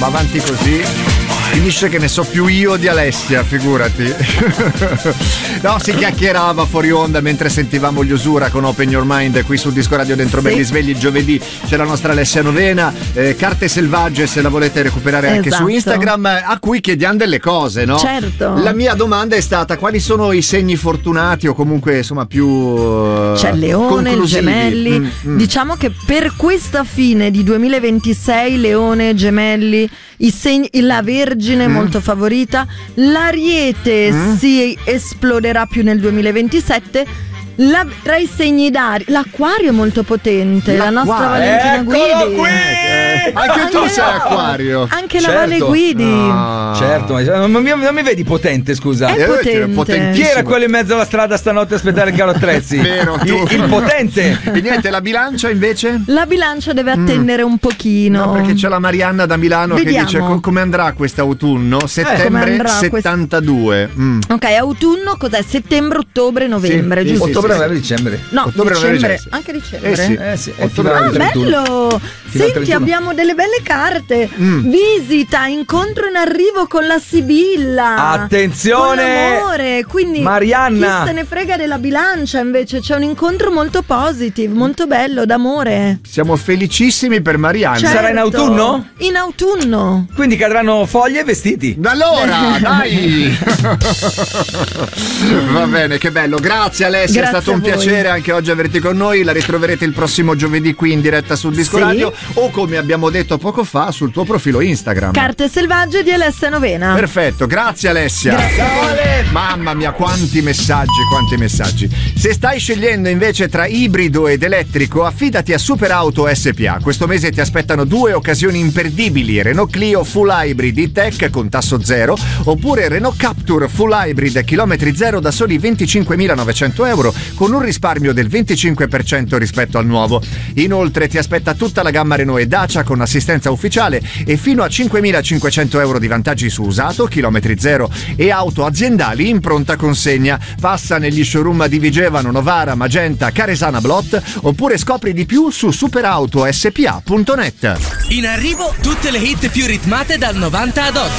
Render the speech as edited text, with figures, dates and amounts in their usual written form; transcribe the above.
va avanti così. Finisce che ne so più io di Alessia, figurati. No, si chiacchierava fuori onda mentre sentivamo gli Usura con Open Your Mind qui sul Disco Radio Dentro Belli Svegli il giovedì. C'è la nostra Alessia Novena, Carte Selvagge, se la volete recuperare anche su Instagram, a cui chiediamo delle cose, no? Certo. La mia domanda è stata: quali sono i segni fortunati o comunque insomma più c'è il Leone, il conclusivi? Gemelli. Diciamo che per questa fine di 2026 Leone, Gemelli, i segni, la Vergine molto favorita, l'Ariete si esploderà più nel 2027. Tra i segni d'aria, l'Acquario è molto potente, la nostra Valentina Guidi. Anche tu sei Acquario. Anche la Vale Guidi. Certo, ma non mi vedi potente, scusa? È potente. Chi era quello in mezzo alla strada stanotte a aspettare il caro Trezzi? Vero, tu. Il potente. E niente, la bilancia invece? La bilancia deve attendere un pochino. No, perché c'è la Marianna da Milano. Vediamo. Che dice come andrà quest'autunno? Settembre 72. Ok, autunno cos'è? Settembre, ottobre, novembre, giusto? Ottobre, novembre, dicembre. No, ottobre, dicembre, anche dicembre. Sì. Bello! Senti, abbiamo delle belle carte. Visita, incontro in arrivo con la Sibilla. Attenzione! Con l'amore. Quindi Marianna, chi se ne frega della bilancia, invece c'è un incontro molto positive, molto bello, d'amore. Siamo felicissimi per Marianna. Certo. sarà in autunno? In autunno. Quindi cadranno foglie e vestiti. Allora, dai! Va bene, che bello. Grazie Alessia, Grazie è stato un piacere anche oggi averti con noi. La ritroverete il prossimo giovedì qui in diretta sul Disco Radio o, come abbiamo detto poco fa, sul tuo profilo Instagram. Carte Selvagge di Alessia Novena. Perfetto, grazie Alessia. Grazie. Mamma mia, quanti messaggi. Se stai scegliendo invece tra ibrido ed elettrico, affidati a Superauto SPA. Questo mese ti aspettano 2 occasioni imperdibili: Renault Clio Full Hybrid E-Tech con tasso zero, oppure Renault Captur Full Hybrid chilometri zero da soli 25.900 euro, con un risparmio del 25% rispetto al nuovo. Inoltre ti aspetta tutta la gamma Renault e Dacia con assistenza ufficiale e fino a 5.500 euro di vantaggi su usato, chilometri zero e auto aziendali in pronta consegna. Passa negli showroom di Vigevano, Novara, Magenta, Caresana Blot, oppure scopri di più su superautospa.net. In arrivo tutte le hit più ritmate dal 90 ad oggi.